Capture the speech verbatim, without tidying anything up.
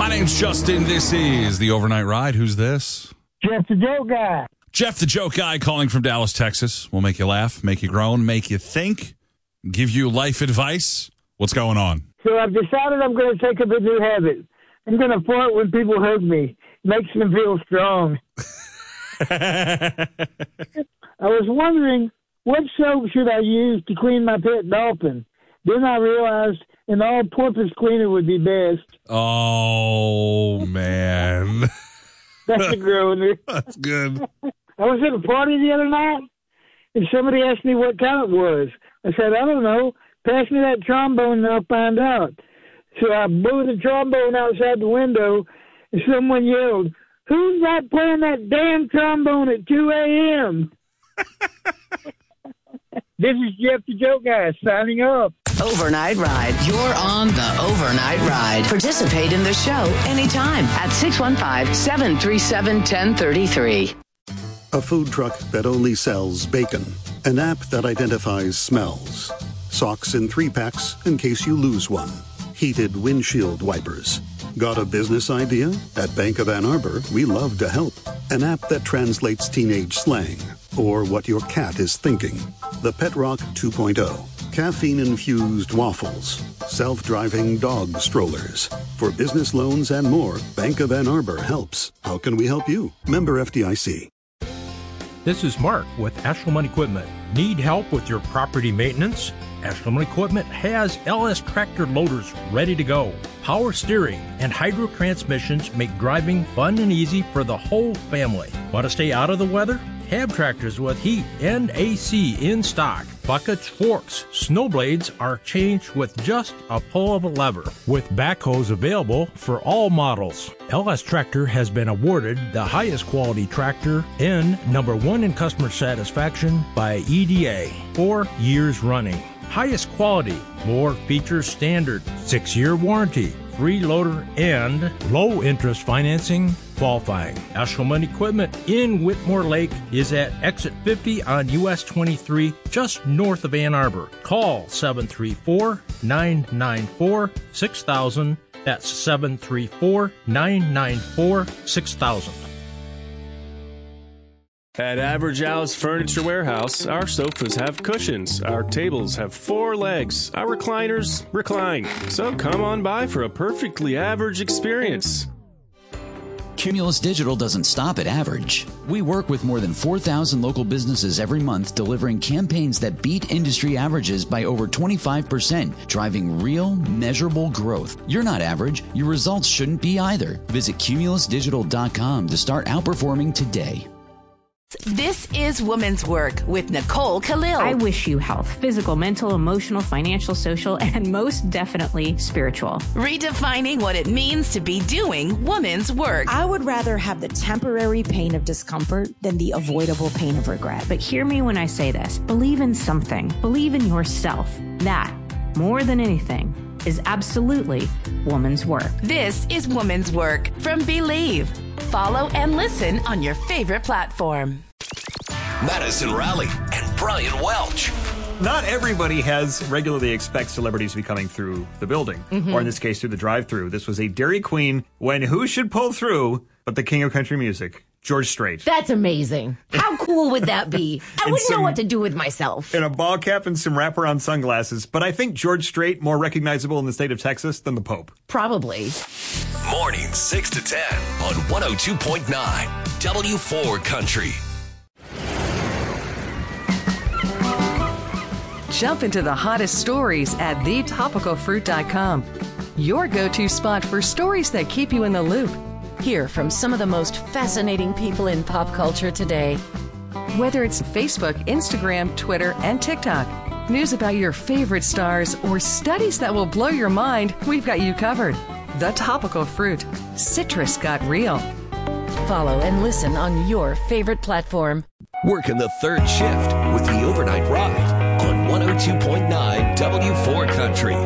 My name's Justin. This is the Overnight Ride. Who's this? Jeff the Joke Guy. Jeff the Joke Guy calling from Dallas, Texas. We'll make you laugh, make you groan, make you think, give you life advice. What's going on? So I've decided I'm going to take up a new habit. I'm going to fart when people hug me. Makes them feel strong. I was wondering, what soap should I use to clean my pet dolphin? Then I realized an all-purpose cleaner would be best. Oh, man. That's a groaner. That's good. I was at a party the other night, and somebody asked me what kind it was. I said, I don't know. Pass me that trombone and I'll find out. So I blew the trombone outside the window, and someone yelled, "Who's that playing that damn trombone at two a.m.? This is Jeff the Joke Guy signing up. Overnight Ride. You're on the Overnight Ride. Participate in the show anytime at six one five, seven three seven, one zero three three. A food truck that only sells bacon. An app that identifies smells. Socks in three packs in case you lose one. Heated windshield wipers. Got a business idea? At Bank of Ann Arbor, we love to help. An app that translates teenage slang or what your cat is thinking. The Pet Rock two point oh. Caffeine-infused waffles. Self-driving dog strollers. For business loans and more, Bank of Ann Arbor helps. How can we help you? Member F D I C. This is Mark with Ashelman Equipment. Need help with your property maintenance? Ashelman Equipment has L S tractor loaders ready to go. Power steering and hydro transmissions make driving fun and easy for the whole family. Want to stay out of the weather? Have tractors with heat and A C in stock. Buckets, forks, snow blades are changed with just a pull of a lever. With backhoes available for all models. L S Tractor has been awarded the highest quality tractor and number one in customer satisfaction by E D A four years running. Highest quality, more features standard, six-year warranty, free loader, and low-interest financing qualifying. Ashelman Equipment in Whitmore Lake is at exit fifty on U S twenty-three, just north of Ann Arbor. Call seven three four, nine nine four, six thousand. That's seven three four, nine nine four, six thousand. At Average Al's Furniture Warehouse, our sofas have cushions, our tables have four legs, our recliners recline. So come on by for a perfectly average experience. Cumulus Digital doesn't stop at average. We work with more than four thousand local businesses every month, delivering campaigns that beat industry averages by over twenty-five percent, driving real, measurable growth. You're not average. Your results shouldn't be either. Visit cumulus digital dot com to start outperforming today. This is Woman's Work with Nicole Khalil. I wish you health, physical, mental, emotional, financial, social, and most definitely spiritual. Redefining what it means to be doing woman's work. I would rather have the temporary pain of discomfort than the avoidable pain of regret. But hear me when I say this. Believe in something. Believe in yourself. That, more than anything, is absolutely woman's work. This is Woman's Work from Believe. Follow and listen on your favorite platform. Madison Raleigh and Brian Welch. Not everybody has regularly expects celebrities to be coming through the building, mm-hmm. or in this case, through the drive-thru. This was a Dairy Queen when who should pull through but the king of country music, George Strait. That's amazing. How cool would that be? I wouldn't some, know what to do with myself. In a ball cap and some wraparound sunglasses. But I think George Strait more recognizable in the state of Texas than the Pope. Probably. Mornings six to ten on one oh two point nine W four Country. Jump into the hottest stories at the topical fruit dot com. Your go-to spot for stories that keep you in the loop. Hear from some of the most fascinating people in pop culture today. Whether it's Facebook, Instagram, Twitter, and TikTok, news about your favorite stars, or studies that will blow your mind, we've got you covered. The Topical Fruit. Citrus got real. Follow and listen on your favorite platform. Working the third shift with the Overnight Ride on one oh two point nine W four Country.